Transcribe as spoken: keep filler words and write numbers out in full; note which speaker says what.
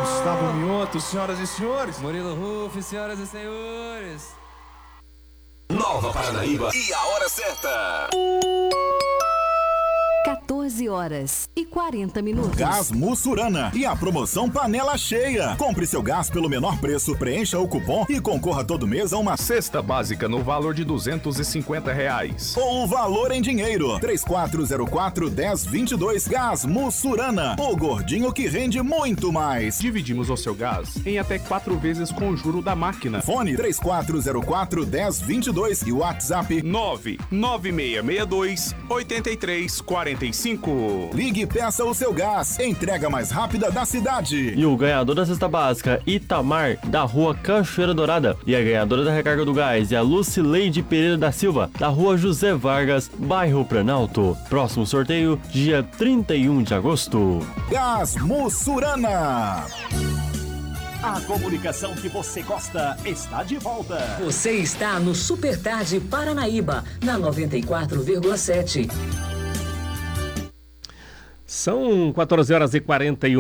Speaker 1: Gustavo Mioto, senhoras e senhores.
Speaker 2: Murilo Ruff, senhoras e senhores.
Speaker 3: Nova Paranaíba e a hora certa.
Speaker 4: quatorze horas e quarenta minutos.
Speaker 5: Gás Mussurana e a promoção Panela Cheia. Compre seu gás pelo menor preço, preencha o cupom e concorra todo mês a uma
Speaker 6: cesta básica no valor de duzentos e cinquenta reais.
Speaker 5: Ou o valor em dinheiro. três quatro zero quatro, um zero dois dois. Gás Mussurana. O gordinho que rende muito mais.
Speaker 6: Dividimos o seu gás em até quatro vezes com o juro da máquina.
Speaker 5: Fone três quatro zero quatro, um zero dois dois e WhatsApp
Speaker 6: nove nove seis seis dois, oito três quatro cinco.
Speaker 5: Ligue e peça o seu gás. Entrega mais rápida da cidade.
Speaker 7: E o ganhador da cesta básica, Itamar, da rua Cachoeira Dourada. E a ganhadora da recarga do gás é a Lucileide Pereira da Silva, da rua José Vargas, bairro Planalto. Próximo sorteio, dia trinta e um de agosto.
Speaker 5: Gás Mussurana.
Speaker 8: A comunicação que você gosta está de volta.
Speaker 9: Você está no Super Tarde Paranaíba, na noventa e quatro vírgula sete.
Speaker 10: São quatorze horas e quarenta e um